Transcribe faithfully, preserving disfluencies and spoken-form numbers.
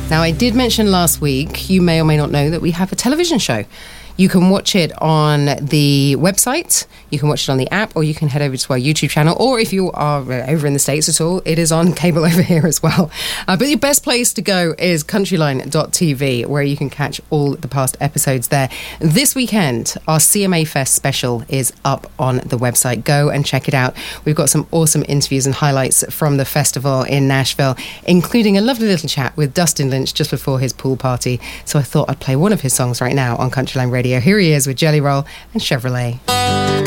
Now, I did mention last week, you may or may not know that we have a television show. You can watch it on the website, you can watch it on the app, or you can head over to our YouTube channel, or if you are over in the States at all, it is on cable over here as well. Uh, but your best place to go is countryline dot t v, where you can catch all the past episodes there. This weekend, our C M A Fest special is up on the website. Go and check it out. We've got some awesome interviews and highlights from the festival in Nashville, including a lovely little chat with Dustin Lynch just before his pool party. So I thought I'd play one of his songs right now on Countryline Radio. Here he is with Jelly Roll and Chevrolet.